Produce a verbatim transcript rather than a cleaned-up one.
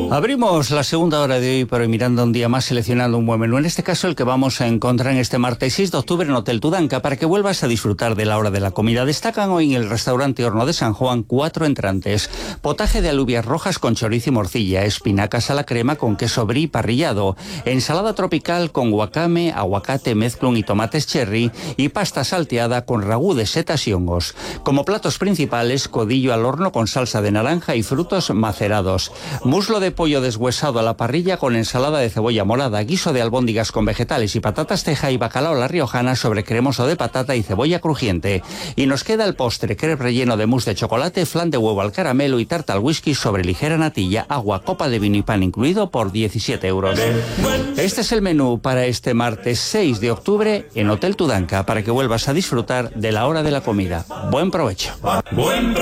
Abrimos la segunda hora de hoy, pero mirando un día más, seleccionando un buen menú. En este caso, el que vamos a encontrar en este martes seis de octubre en Hotel Tudanca, para que vuelvas a disfrutar de la hora de la comida. Destacan hoy en el restaurante Horno de San Juan cuatro entrantes: potaje de alubias rojas con chorizo y morcilla, espinacas a la crema con queso brie parrillado, ensalada tropical con wakame, aguacate, mezclun y tomates cherry, y pasta salteada con ragú de setas y hongos. Como platos principales, codillo al horno con salsa de naranja y frutos macerados, muslo de pollo deshuesado a la parrilla con ensalada de cebolla morada, guiso de albóndigas con vegetales y patatas teja, y bacalao a la riojana sobre cremoso de patata y cebolla crujiente. Y nos queda el postre, crepe relleno de mousse de chocolate, flan de huevo al caramelo y tarta al whisky sobre ligera natilla, agua, copa de vino y pan incluido por diecisiete euros. Este es el menú para este martes seis de octubre en Hotel Tudanca, para que vuelvas a disfrutar de la hora de la comida. Buen provecho.